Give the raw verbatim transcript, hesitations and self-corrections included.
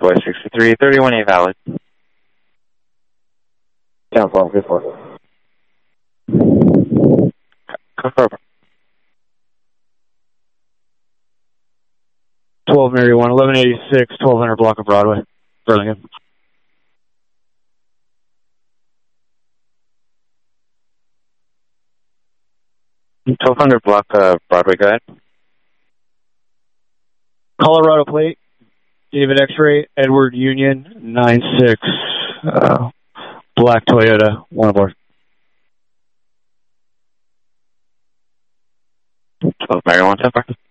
Boy sixty-three, thirty-one A valid. ten four, good four. Confirm. twelve Mary one, eleven eighty-six, twelve hundred block of Broadway, Burlingame. twelve hundred block of Broadway, go ahead. Colorado plate, David X-ray, Edward Union, nine six, uh, black Toyota, one aboard. twelve Mary one, ten four.